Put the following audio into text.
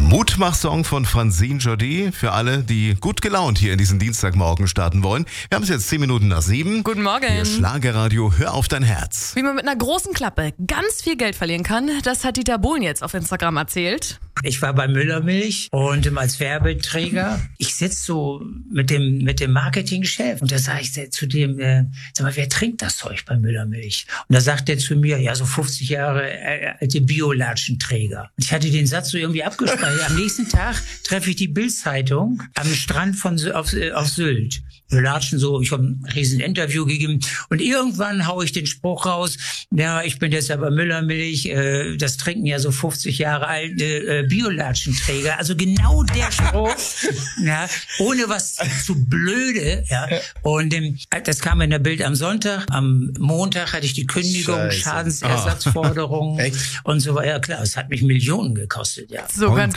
Mutmach-Song von Francine Jordi für alle, die gut gelaunt hier in diesen Dienstagmorgen starten wollen. Wir haben es jetzt 10 Minuten nach 7. Guten Morgen. Hier Schlagerradio, hör auf dein Herz. Wie man mit einer großen Klappe ganz viel Geld verlieren kann, das hat Dieter Bohlen jetzt auf Instagram erzählt. Ich war bei Müllermilch und als Werbeträger. Ich sitze so mit dem Marketingchef und da sage ich zu dem, sag mal, wer trinkt das Zeug bei Müllermilch? Und da sagt er zu mir, ja, so 50 Jahre alte Biolatschenträger. Und ich hatte den Satz so irgendwie abgespeichert. Am nächsten Tag treffe ich die Bild-Zeitung am Strand auf Sylt. Wir latschen so, ich habe ein riesen Interview gegeben und irgendwann haue ich den Spruch raus, ja, ich bin jetzt aber Müllermilch, das trinken ja so 50 Jahre alte Biolatschenträger, also genau der Spruch, ja, ohne was zu blöde, ja, und das kam in der Bild am Sonntag, am Montag hatte ich die Kündigung, Scheiße. Schadensersatzforderung und so weiter, ja klar, es hat mich Millionen gekostet, ja. So ganz